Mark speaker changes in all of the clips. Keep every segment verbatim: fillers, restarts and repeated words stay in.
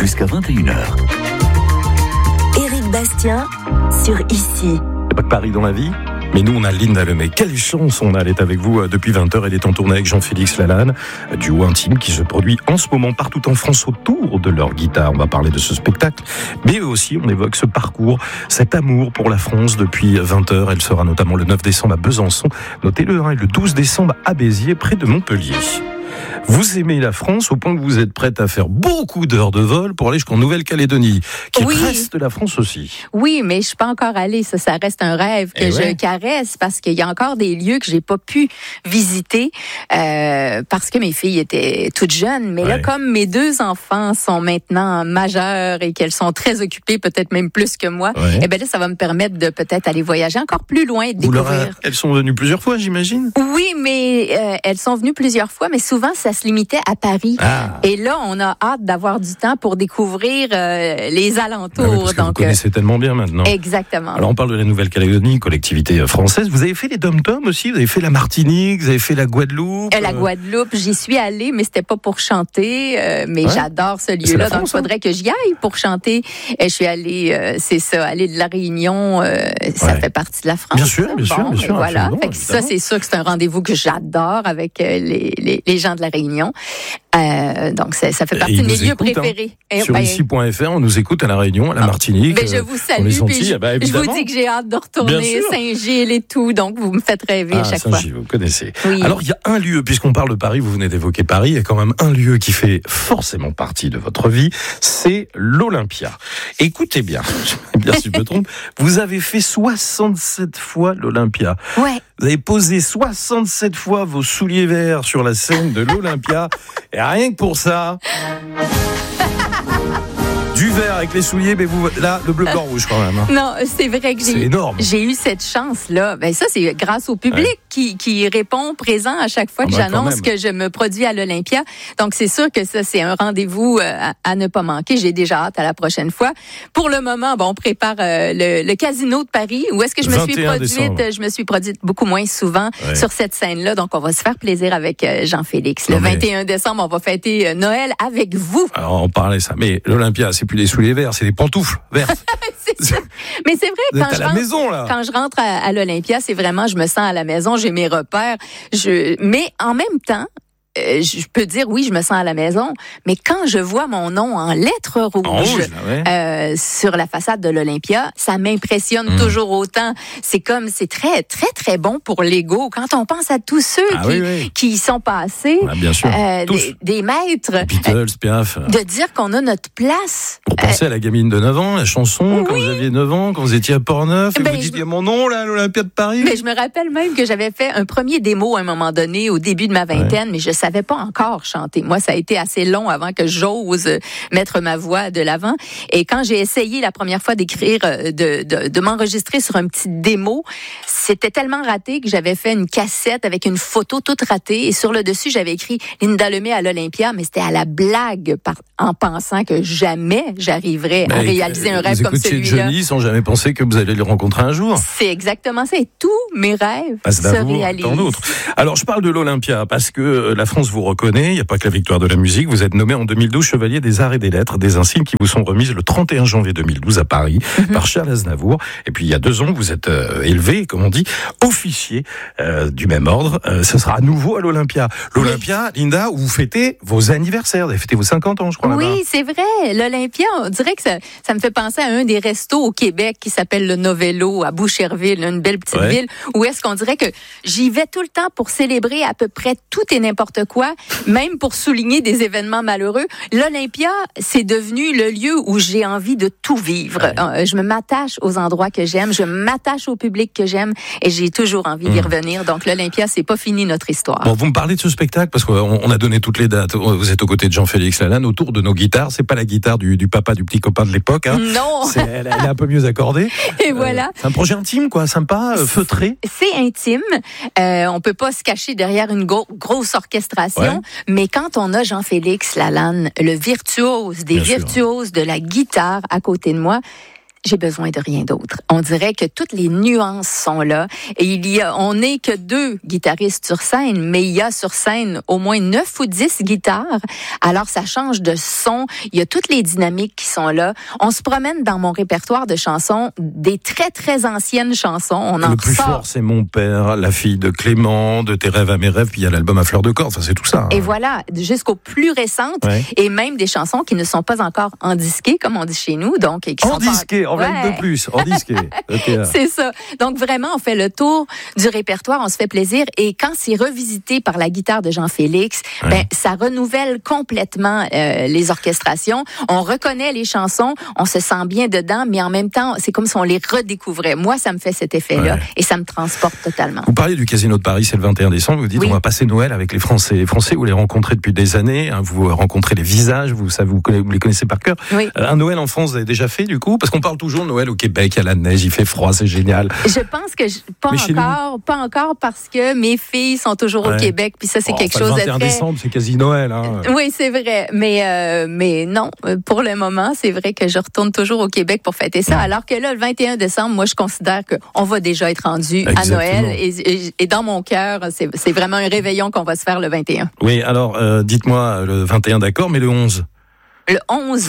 Speaker 1: jusqu'à vingt et une heures.
Speaker 2: Éric Bastien sur Ici.
Speaker 3: Il n'y a pas que Paris dans la vie, mais nous on a Linda Lemay. Quelle chance on a, elle est avec vous depuis vingt heures, elle est en tournée avec Jean-Félix Lalanne, duo intime qui se produit en ce moment partout en France autour de leur guitare. On va parler de ce spectacle, mais aussi on évoque ce parcours, cet amour pour la France depuis vingt heures. Elle sera notamment le neuf décembre à Besançon, notez-le, hein, et le douze décembre à Béziers, près de Montpellier. Vous aimez la France au point que vous êtes prête à faire beaucoup d'heures de vol pour aller jusqu'en Nouvelle-Calédonie, qui
Speaker 4: oui.
Speaker 3: reste la France aussi.
Speaker 4: Oui, mais je suis pas encore allée. Ça, ça reste un rêve que
Speaker 3: Eh
Speaker 4: je
Speaker 3: ouais.
Speaker 4: caresse parce qu'il y a encore des lieux que j'ai pas pu visiter euh, parce que mes filles étaient toutes jeunes. Mais
Speaker 3: Ouais.
Speaker 4: là, comme mes deux enfants sont maintenant majeurs et qu'elles sont très occupées, peut-être même plus que moi,
Speaker 3: Ouais.
Speaker 4: eh ben là, ça va me permettre de peut-être aller voyager encore plus loin et de
Speaker 3: Vous leur
Speaker 4: découvrir.
Speaker 3: a- Elles sont venues plusieurs fois, j'imagine.
Speaker 4: Oui, mais euh, elles sont venues plusieurs fois, mais souvent ça se limitait à Paris.
Speaker 3: Ah.
Speaker 4: Et là, on a hâte d'avoir du temps pour découvrir euh, les alentours.
Speaker 3: Ah oui, parce que vous
Speaker 4: Donc, euh,
Speaker 3: connaissez tellement bien maintenant.
Speaker 4: exactement.
Speaker 3: Alors on parle de la Nouvelle-Calédonie, collectivité française. Vous avez fait les dom-toms aussi, vous avez fait la Martinique, vous avez fait la Guadeloupe.
Speaker 4: Euh, La
Speaker 3: euh,
Speaker 4: Guadeloupe, j'y suis allée, mais c'était pas pour chanter. euh, mais
Speaker 3: Ouais.
Speaker 4: j'adore ce
Speaker 3: C'est
Speaker 4: lieu-là,
Speaker 3: la
Speaker 4: donc il
Speaker 3: France, hein.
Speaker 4: faudrait que j'y aille pour chanter. Et je suis allée, euh, c'est ça, aller de la Réunion, euh, ça
Speaker 3: Ouais.
Speaker 4: fait partie de la France.
Speaker 3: Bien sûr,
Speaker 4: ça.
Speaker 3: bien sûr,
Speaker 4: Bon,
Speaker 3: bien
Speaker 4: et
Speaker 3: sûr,
Speaker 4: Voilà.
Speaker 3: absolument,
Speaker 4: Fait que ça,
Speaker 3: évidemment.
Speaker 4: c'est sûr que c'est un rendez-vous que j'adore avec euh, les, les, les gens de la Réunion. Euh, donc ça, ça fait
Speaker 3: Et
Speaker 4: partie
Speaker 3: ils
Speaker 4: de mes
Speaker 3: nous
Speaker 4: lieux
Speaker 3: écoutent, hein.
Speaker 4: préférés. Et,
Speaker 3: Sur
Speaker 4: ben,
Speaker 3: ici point f r, on nous écoute à la Réunion, à la Martinique.
Speaker 4: ben, je
Speaker 3: euh,
Speaker 4: vous
Speaker 3: on
Speaker 4: salue,
Speaker 3: les
Speaker 4: puis
Speaker 3: Antilles,
Speaker 4: je,
Speaker 3: ah bah,
Speaker 4: je vous
Speaker 3: évidemment.
Speaker 4: dis que j'ai hâte de
Speaker 3: Bien
Speaker 4: retourner
Speaker 3: sûr.
Speaker 4: Saint-Gilles et tout, donc vous me faites rêver à
Speaker 3: Ah,
Speaker 4: chaque fois.
Speaker 3: Saint-Gilles, vous connaissez.
Speaker 4: Oui.
Speaker 3: Alors, il y a un lieu, puisqu'on parle de Paris, vous venez d'évoquer Paris, il y a quand même un lieu qui fait forcément partie de votre vie, c'est l'Olympia. Écoutez bien, je sais bien si je me trompe, vous avez fait soixante-sept fois l'Olympia.
Speaker 4: Ouais.
Speaker 3: Vous avez posé soixante-sept fois vos souliers verts sur la scène de l'Olympia, et rien que pour ça... Du vert avec les souliers, mais vous, là, le bleu, blanc, rouge quand même. hein.
Speaker 4: Non, c'est vrai que
Speaker 3: C'est
Speaker 4: j'ai
Speaker 3: énorme.
Speaker 4: j'ai eu cette chance-là. Ben ça, c'est grâce au public
Speaker 3: Ouais.
Speaker 4: qui, qui répond présent à chaque fois
Speaker 3: Ah
Speaker 4: que
Speaker 3: ben, quand
Speaker 4: j'annonce
Speaker 3: même.
Speaker 4: que je me produis à l'Olympia. Donc, c'est sûr que ça, c'est un rendez-vous euh, à, à ne pas manquer. J'ai déjà hâte à la prochaine fois. Pour le moment, bon, on prépare euh, le, le Casino de Paris, où est-ce que je me suis
Speaker 3: vingt et un
Speaker 4: produite.
Speaker 3: décembre.
Speaker 4: Je me suis produite beaucoup moins souvent
Speaker 3: Ouais.
Speaker 4: sur cette scène-là. Donc, on va se faire plaisir avec euh, Jean-Félix. Le
Speaker 3: Non, mais-
Speaker 4: vingt et un décembre, on va fêter euh, Noël avec vous.
Speaker 3: Alors, on parlait ça, mais l'Olympia, c'est plus des souliers verts, c'est des pantoufles vertes.
Speaker 4: C'est ça. Mais c'est vrai,
Speaker 3: Vous
Speaker 4: quand
Speaker 3: êtes à
Speaker 4: je
Speaker 3: la
Speaker 4: rentre,
Speaker 3: maison, là.
Speaker 4: quand je rentre à, à l'Olympia, c'est vraiment, je me sens à la maison, j'ai mes repères. Je, mais en même temps, euh, je peux dire oui, je me sens à la maison, mais quand je vois mon nom en lettres rouges
Speaker 3: En rouge, là, ouais.
Speaker 4: euh, sur la façade de l'Olympia, ça m'impressionne
Speaker 3: Mm.
Speaker 4: toujours autant. C'est comme, c'est très, très, très bon pour l'ego. Quand on pense à tous ceux
Speaker 3: Ah
Speaker 4: qui,
Speaker 3: oui, oui.
Speaker 4: qui y sont passés,
Speaker 3: Ah, bien sûr.
Speaker 4: euh,
Speaker 3: Tous.
Speaker 4: des, des maîtres, euh,
Speaker 3: Beatles, Piaf.
Speaker 4: de dire qu'on a notre place.
Speaker 3: Pour penser à la gamine de neuf ans, la chanson, quand
Speaker 4: oui.
Speaker 3: vous aviez neuf ans, quand vous étiez à Port-Neuf, et
Speaker 4: Ben,
Speaker 3: vous
Speaker 4: je-
Speaker 3: dites, il y a mon nom, là, à l'Olympia de Paris.
Speaker 4: Mais je me rappelle même que j'avais fait un premier démo à un moment donné, au début de ma vingtaine, mais je savais pas encore chanter. Moi, ça a été assez long avant que j'ose mettre ma voix de l'avant. Et quand j'ai essayé la première fois d'écrire, euh, de, de, de m'enregistrer sur un petit démo, c'était tellement raté que j'avais fait une cassette avec une photo toute ratée. Et sur le dessus, j'avais écrit Linda Lemay à l'Olympia, mais c'était à la blague, par, en pensant que jamais j'arriverais à
Speaker 3: Mais,
Speaker 4: réaliser un
Speaker 3: euh,
Speaker 4: rêve
Speaker 3: vous
Speaker 4: comme
Speaker 3: écoutiez
Speaker 4: celui-là.
Speaker 3: Johnny sans jamais penser que vous allez le rencontrer un jour.
Speaker 4: C'est exactement ça. Et tous mes rêves
Speaker 3: Passe
Speaker 4: se
Speaker 3: d'amour,
Speaker 4: réalisent.
Speaker 3: tant d'autres. Alors, je parle de l'Olympia parce que euh, la France vous reconnaît. Il n'y a pas que la victoire de la musique. Vous êtes nommé en deux mille douze chevalier des arts et des lettres, des insignes qui vous sont remises le trente et un janvier deux mille douze à Paris
Speaker 4: Mm-hmm.
Speaker 3: par Charles Aznavour. Et puis, il y a deux ans, vous êtes euh, élevé, comme on dit, officier euh, du même ordre. Euh, ce sera à nouveau à l'Olympia. L'Olympia, Linda, où vous fêtez vos anniversaires. Vous avez fêté vos cinquante ans, je crois, là-bas.
Speaker 4: Oui, c'est vrai. L'Olympia, on dirait que ça, ça me fait penser à un des restos au Québec qui s'appelle le Novello à Boucherville, une belle petite
Speaker 3: Ouais.
Speaker 4: ville, où est-ce qu'on dirait que j'y vais tout le temps pour célébrer à peu près tout et n'importe quoi, même pour souligner des événements malheureux. L'Olympia, c'est devenu le lieu où j'ai envie de tout vivre.
Speaker 3: Ouais.
Speaker 4: Euh, Je me m'attache aux endroits que j'aime, je m'attache au public que j'aime et j'ai toujours envie d'y
Speaker 3: Mmh.
Speaker 4: revenir. Donc l'Olympia, c'est pas fini notre histoire.
Speaker 3: Bon, vous me parlez de ce spectacle parce qu'on on a donné toutes les dates. Vous êtes aux côtés de Jean-Félix Lalanne autour de nos guitares. C'est pas la guitare du, du papa du petit copain de l'époque. Hein.
Speaker 4: Non.
Speaker 3: C'est, elle, elle est un peu mieux accordée.
Speaker 4: Et voilà.
Speaker 3: Euh, c'est un projet intime, quoi, sympa, euh, feutré.
Speaker 4: C'est intime. Euh, on peut pas se cacher derrière une go- grosse orchestration.
Speaker 3: Ouais.
Speaker 4: Mais quand on a Jean-Félix Lalanne, le virtuose des
Speaker 3: Bien sûr.
Speaker 4: virtuoses de la guitare à côté de moi, j'ai besoin de rien d'autre. On dirait que toutes les nuances sont là. Et il y a, on n'est que deux guitaristes sur scène, mais il y a sur scène au moins neuf ou dix guitares. Alors, ça change de son. Il y a toutes les dynamiques qui sont là. On se promène dans mon répertoire de chansons, des très, très anciennes chansons. On en
Speaker 3: Le plus
Speaker 4: ressort.
Speaker 3: fort, c'est Mon père, La fille de Clément, De tes rêves à mes rêves, puis il y a l'album à fleur de corde. Enfin, c'est tout ça. Hein.
Speaker 4: Et voilà, jusqu'aux plus récentes,
Speaker 3: Ouais.
Speaker 4: et même des chansons qui ne sont pas encore endisquées, comme on dit chez nous. Donc, et qui
Speaker 3: En
Speaker 4: sont pas-
Speaker 3: disqué, en
Speaker 4: Ouais.
Speaker 3: de plus, en disqué. Okay.
Speaker 4: C'est ça. Donc vraiment, on fait le tour du répertoire, on se fait plaisir. Et quand c'est revisité par la guitare de Jean-Félix,
Speaker 3: Ouais.
Speaker 4: ben ça renouvelle complètement euh, les orchestrations. On reconnaît les chansons, on se sent bien dedans, mais en même temps, c'est comme si on les redécouvrait. Moi, ça me fait cet effet-là,
Speaker 3: Ouais.
Speaker 4: et ça me transporte totalement.
Speaker 3: Vous parliez du Casino de Paris, c'est le vingt et un décembre. Vous dites,
Speaker 4: Oui.
Speaker 3: on va passer Noël avec les Français. Les Français, vous les rencontrez depuis des années. Hein, vous rencontrez les visages, vous, ça, vous, conna- vous les connaissez par cœur.
Speaker 4: Oui.
Speaker 3: Euh, un Noël en France, vous avez déjà fait du coup? Parce qu'on parle toujours de Noël au Québec, il y a la neige, il fait froid, c'est génial.
Speaker 4: Je pense que je, pas
Speaker 3: Mais chez
Speaker 4: encore, pas encore parce que mes filles sont toujours
Speaker 3: Ouais.
Speaker 4: au Québec, puis ça c'est
Speaker 3: Oh,
Speaker 4: quelque
Speaker 3: enfin,
Speaker 4: chose
Speaker 3: le
Speaker 4: de
Speaker 3: vingt et un
Speaker 4: très.
Speaker 3: décembre, c'est quasi Noël. Hein.
Speaker 4: Oui, c'est vrai, mais euh, mais non, pour le moment, c'est vrai que je retourne toujours au Québec pour fêter ça.
Speaker 3: Ouais.
Speaker 4: Alors que là, le vingt et un décembre, moi, je considère que on va déjà être rendu à
Speaker 3: Exactement.
Speaker 4: Noël, et, et, et dans mon cœur, c'est c'est vraiment un réveillon qu'on va se faire le vingt et un.
Speaker 3: Oui, alors, euh, dites-moi, le vingt et un d'accord, mais le onze?
Speaker 4: Le onze.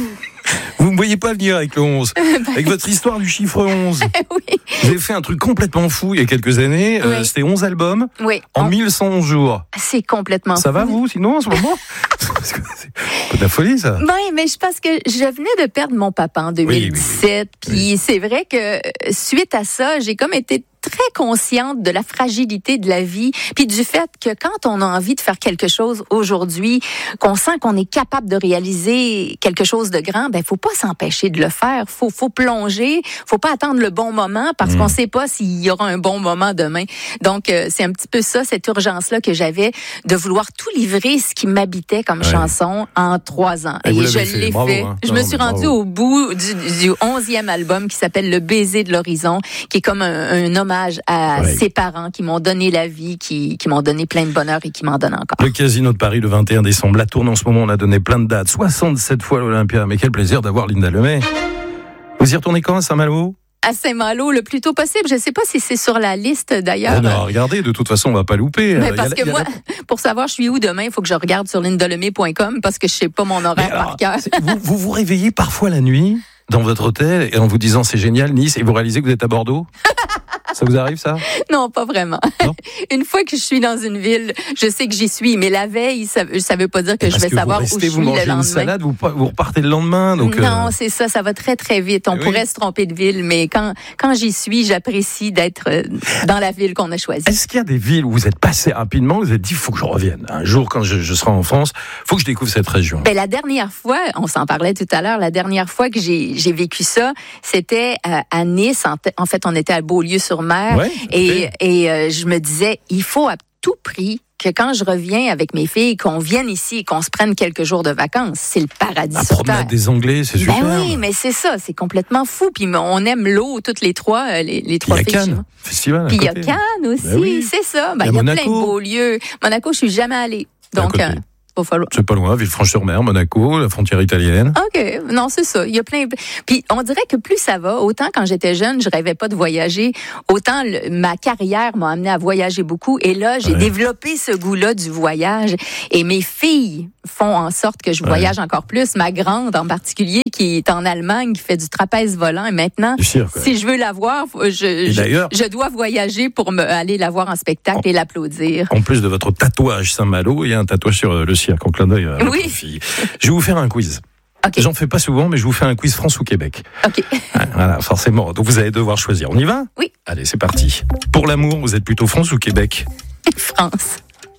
Speaker 3: Vous ne me voyez pas venir avec le onze. Avec votre histoire du chiffre onze.
Speaker 4: Oui,
Speaker 3: Vous avez fait un truc complètement fou il y a quelques années. Euh,
Speaker 4: Oui.
Speaker 3: C'était onze albums
Speaker 4: oui.
Speaker 3: en
Speaker 4: On-
Speaker 3: mille cent onze jours.
Speaker 4: C'est complètement.
Speaker 3: Ça va, vous, sinon, en ce moment? Parce que c'est un peu de la folie, ça.
Speaker 4: Oui, mais je pense que je venais de perdre mon papa en deux mille dix-sept,
Speaker 3: Oui, oui, oui.
Speaker 4: puis c'est vrai que euh, suite à ça, j'ai comme été très consciente de la fragilité de la vie, puis du fait que quand on a envie de faire quelque chose aujourd'hui, qu'on sent qu'on est capable de réaliser quelque chose de grand, ben faut pas s'empêcher de le faire, faut faut plonger, faut pas attendre le bon moment parce
Speaker 3: Mmh.
Speaker 4: qu'on sait pas s'il y aura un bon moment demain. Donc euh, c'est un petit peu ça, cette urgence-là que j'avais de vouloir tout livrer ce qui m'habitait comme
Speaker 3: Ouais.
Speaker 4: chanson en trois ans.
Speaker 3: Et vous
Speaker 4: je
Speaker 3: l'avez fait.
Speaker 4: l'ai
Speaker 3: Bravo,
Speaker 4: fait.
Speaker 3: hein.
Speaker 4: Je
Speaker 3: Non,
Speaker 4: me
Speaker 3: mais
Speaker 4: suis
Speaker 3: bravo.
Speaker 4: rendue au bout du, du onzième album qui s'appelle Le baiser de l'horizon, qui est comme un, un hommage à
Speaker 3: Ouais.
Speaker 4: ses parents qui m'ont donné la vie, qui, qui m'ont donné plein de bonheur et qui m'en donnent encore.
Speaker 3: Le Casino de Paris, le vingt et un décembre. La tourne en ce moment, on a donné plein de dates. soixante-sept fois l'Olympia. Mais quel plaisir d'avoir Linda Lemay. Vous y retournez quand à Saint-Malo?
Speaker 4: À Saint-Malo, le plus tôt possible. Je ne sais pas si c'est sur la liste d'ailleurs.
Speaker 3: Ah non, regardez, de toute façon, on va pas louper.
Speaker 4: Mais
Speaker 3: Euh,
Speaker 4: parce
Speaker 3: y a-
Speaker 4: que
Speaker 3: y a
Speaker 4: moi,
Speaker 3: la-
Speaker 4: pour savoir je suis où demain, il faut que je regarde sur lindalemay point com parce que je sais pas mon
Speaker 3: Mais
Speaker 4: horaire
Speaker 3: alors,
Speaker 4: par cœur.
Speaker 3: c'est- vous, vous vous réveillez parfois la nuit dans votre hôtel et en vous disant c'est génial Nice et vous réalisez que vous êtes à Bordeaux? Ça vous arrive ça?
Speaker 4: Non, pas vraiment.
Speaker 3: Non?
Speaker 4: Une fois que je suis dans une ville, je sais que j'y suis, mais la veille, ça, ça veut pas dire que
Speaker 3: Et
Speaker 4: je
Speaker 3: parce
Speaker 4: vais
Speaker 3: que
Speaker 4: savoir
Speaker 3: vous
Speaker 4: où je
Speaker 3: restez,
Speaker 4: suis
Speaker 3: vous
Speaker 4: le
Speaker 3: mangez une
Speaker 4: lendemain.
Speaker 3: salade, vous, vous repartez le lendemain. Donc,
Speaker 4: non,
Speaker 3: euh,
Speaker 4: c'est ça, ça va très très vite. On
Speaker 3: Oui.
Speaker 4: pourrait se tromper de ville, mais quand quand j'y suis, j'apprécie d'être euh, dans la ville qu'on a choisie.
Speaker 3: Est-ce qu'il y a des villes où vous êtes passé rapidement, vous vous êtes dit, il faut que je revienne. Un jour, quand je, je serai en France, faut que je découvre cette région.
Speaker 4: Ben, la dernière fois, on s'en parlait tout à l'heure, la dernière fois que j'ai j'ai vécu ça, c'était euh, à Nice. En, te- en fait, on était à Beaulieu-sur-Mer.
Speaker 3: Ouais,
Speaker 4: et
Speaker 3: ok.
Speaker 4: et euh, je me disais, il faut à tout prix que quand je reviens avec mes filles, qu'on vienne ici et qu'on se prenne quelques jours de vacances. C'est le paradis
Speaker 3: La
Speaker 4: sur
Speaker 3: promenade
Speaker 4: Terre.
Speaker 3: des Anglais, c'est super.
Speaker 4: Ben oui, mais c'est ça, c'est complètement fou. Puis on aime l'eau, toutes les trois, euh, les, les
Speaker 3: Il y
Speaker 4: trois
Speaker 3: a
Speaker 4: filles. chez
Speaker 3: Cannes,
Speaker 4: moi.
Speaker 3: festival. à
Speaker 4: Puis il y a
Speaker 3: côté.
Speaker 4: Cannes aussi,
Speaker 3: Ben oui.
Speaker 4: c'est ça. Ben,
Speaker 3: Il y a
Speaker 4: il y a plein
Speaker 3: Monaco.
Speaker 4: de beaux lieux. Monaco, je suis jamais allée.
Speaker 3: À
Speaker 4: Donc,
Speaker 3: côté.
Speaker 4: euh, va falloir.
Speaker 3: C'est pas loin, Villefranche-sur-Mer, Monaco, la frontière italienne.
Speaker 4: OK. Non, c'est ça. Il y a plein. Puis on dirait que plus ça va, autant quand j'étais jeune, je rêvais pas de voyager, autant le- ma carrière m'a amené à voyager beaucoup. Et là, j'ai
Speaker 3: Ouais.
Speaker 4: développé ce goût-là du voyage. Et mes filles font en sorte que je
Speaker 3: Ouais.
Speaker 4: voyage encore plus. Ma grande, en particulier, qui est en Allemagne, qui fait du trapèze volant. Et maintenant,
Speaker 3: Du cirque, ouais.
Speaker 4: si je veux la voir, faut- je,
Speaker 3: Et
Speaker 4: je,
Speaker 3: d'ailleurs-
Speaker 4: je dois voyager pour me aller la voir en spectacle et l'applaudir.
Speaker 3: En plus de votre tatouage Saint-Malo, il y a un tatouage sur euh, le cirque en clin d'œil à votre
Speaker 4: Oui.
Speaker 3: fille. Je vais vous faire un quiz.
Speaker 4: OK.
Speaker 3: J'en fais pas souvent, mais je vous fais un quiz France ou Québec.
Speaker 4: OK.
Speaker 3: Ah, Voilà, forcément. Donc vous allez devoir choisir. On y va?
Speaker 4: Oui.
Speaker 3: Allez, c'est parti. Pour l'amour, vous êtes plutôt France ou Québec?
Speaker 4: France.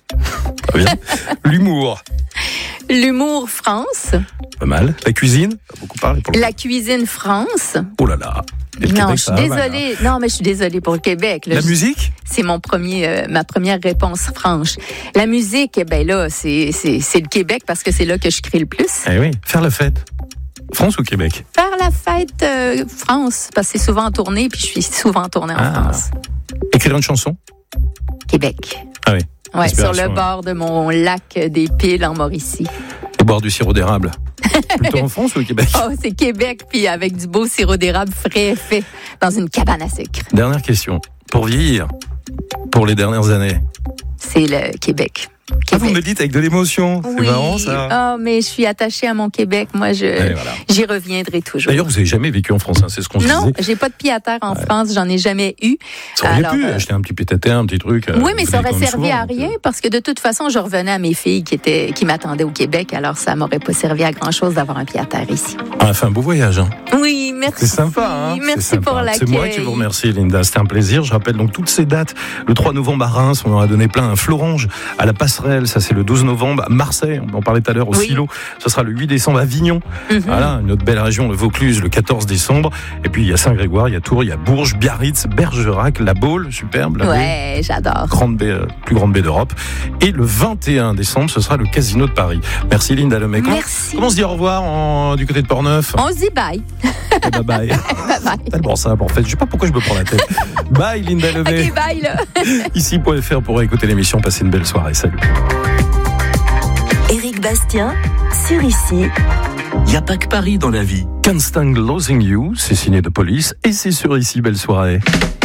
Speaker 3: Très bien. L'humour,
Speaker 4: L'humour, France.
Speaker 3: pas mal. La cuisine, on a beaucoup parlé pour le...
Speaker 4: La cuisine, France.
Speaker 3: Oh là là. Et le
Speaker 4: Non,
Speaker 3: Québec,
Speaker 4: je suis
Speaker 3: ça va mal, hein.
Speaker 4: désolée. Non, mais je suis désolée pour le Québec. là.
Speaker 3: La
Speaker 4: Je-
Speaker 3: musique?
Speaker 4: C'est mon premier, euh, ma première réponse franche. La musique, eh ben là, c'est c'est c'est le Québec parce que c'est là que je crée le plus.
Speaker 3: Eh oui. Faire la fête. France ou Québec?
Speaker 4: Faire la fête, euh, France, parce que c'est souvent en tournée, puis je suis souvent en tournée en
Speaker 3: Ah.
Speaker 4: France.
Speaker 3: Écrire une chanson?
Speaker 4: Québec.
Speaker 3: Ah oui.
Speaker 4: Ouais, sur
Speaker 3: Inspiration,
Speaker 4: le
Speaker 3: ouais.
Speaker 4: bord de mon lac des Piles en Mauricie.
Speaker 3: Et boire du sirop d'érable. Plutôt en France ou au Québec?
Speaker 4: Oh, c'est Québec, puis avec du beau sirop d'érable frais fait dans une cabane à sucre.
Speaker 3: Dernière question. Pour vieillir, pour les dernières années.
Speaker 4: C'est le Québec.
Speaker 3: Ah, vous me le dites avec de l'émotion. C'est
Speaker 4: oui.
Speaker 3: marrant, ça.
Speaker 4: Oh, mais je suis attachée à mon Québec. Moi, je,
Speaker 3: voilà.
Speaker 4: j'y reviendrai toujours.
Speaker 3: D'ailleurs, vous n'avez jamais vécu en France, hein, c'est ce qu'on se
Speaker 4: non,
Speaker 3: disait.
Speaker 4: j'ai pas de pied à terre en
Speaker 3: ouais.
Speaker 4: France. J'en ai jamais eu.
Speaker 3: Ça aurait
Speaker 4: Alors,
Speaker 3: pu
Speaker 4: euh...
Speaker 3: acheter un petit pied à terre, un petit truc.
Speaker 4: Oui, mais ça aurait servi
Speaker 3: souvent,
Speaker 4: à rien parce que de toute façon, je revenais à mes filles qui étaient, qui m'attendaient au Québec. Alors, ça m'aurait pas servi à grand chose d'avoir un pied à terre ici.
Speaker 3: On a fait un beau voyage. Hein.
Speaker 4: Oui, merci.
Speaker 3: C'est sympa. Hein
Speaker 4: merci
Speaker 3: c'est sympa.
Speaker 4: pour l'accueil.
Speaker 3: C'est moi qui vous remercie, Linda. C'était un plaisir. Je rappelle donc toutes ces dates. Le trois novembre à Reims, on en a donné plein. Un Florange à la Passerelle, ça c'est le douze novembre. Marseille, on en parlait tout à l'heure au
Speaker 4: oui.
Speaker 3: Silo. Ce sera le huit décembre à Avignon. Mm-hmm. Voilà, une autre belle région, le Vaucluse, le quatorze décembre. Et puis il y a Saint-Grégoire, il y a Tours, il y a Bourges, Biarritz, Bergerac, La Baule, superbe. La
Speaker 4: ouais, Baule, j'adore.
Speaker 3: Grande baie, euh, plus grande baie d'Europe. Et le vingt et un décembre, ce sera le Casino de Paris. Merci Linda Lemay.
Speaker 4: Merci.
Speaker 3: Comment on se dit au revoir en, du côté de Portneuf?
Speaker 4: On se dit bye.
Speaker 3: Et bye bye.
Speaker 4: Bye bye.
Speaker 3: Tellement simple en fait. Je sais pas pourquoi je me prends la tête. Bye Linda Lemay.
Speaker 4: Ok, bye là.
Speaker 3: Ici.fr pour écouter l'émission. Passez une belle soirée. Salut.
Speaker 2: Éric Bastien, sur Ici.
Speaker 1: Il n'y a pas que Paris dans la vie.
Speaker 3: Can't Stand Losing You, c'est signé de Police et c'est sur Ici. Belle soirée.